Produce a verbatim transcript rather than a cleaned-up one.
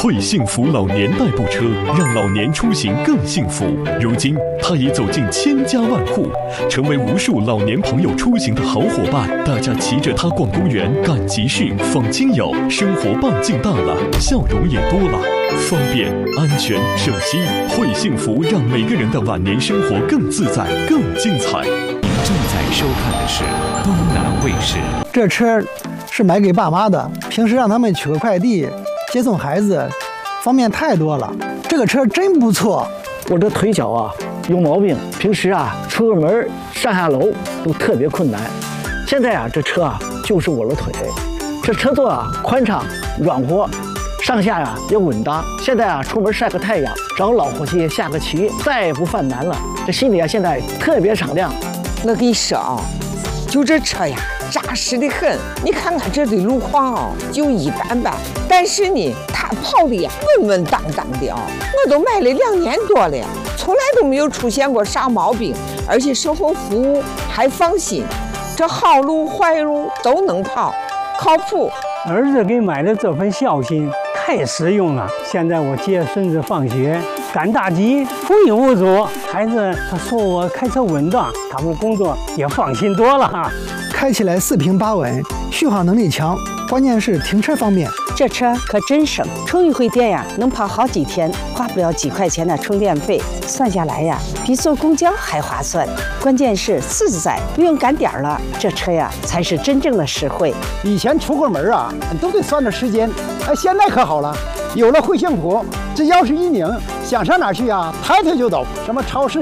惠幸福老年代步车，让老年出行更幸福。如今，它已走进千家万户，成为无数老年朋友出行的好伙伴。大家骑着它逛公园、赶集市、访亲友，生活半径大了，笑容也多了。方便、安全、省心，惠幸福让每个人的晚年生活更自在、更精彩。 您正在收看的是东南卫视。 这车是买给爸妈的，平时让他们取个快递、接送孩子，方便太多了。这个车真不错。 我这腿脚啊有毛病，平时啊出个门上下楼都特别困难。现在啊这车啊就是我的腿，这车座啊宽敞软和，上下呀、啊、也稳当。现在啊出门晒个太阳，找老伙计下个棋，再也不犯难了。这心里啊现在特别敞亮。 我跟你说啊，就这车呀扎实的很。你看看这的路况啊就一般般，但是呢它跑的呀稳稳当当的啊。我都买了两年多了，从来都没有出现过啥毛病，而且售后服务还放心，这好路坏路都能跑，靠谱。 儿子给买的这份孝心太实用了。现在我接孙子放学赶大集无影无阻，孩子他说我开车稳当，他们工作也放心多了哈。 开起来四平八稳，续航能力强，关键是停车方便。 这车可真省，充一回电呀能跑好几天，花不了几块钱的充电费，算下来呀比坐公交还划算。关键是自在，不用赶点了，这车呀才是真正的实惠。 以前出个门啊都得算着时间，哎，现在可好了，有了惠幸福，只要是一拧，想上哪儿去啊，抬腿就走，什么超市、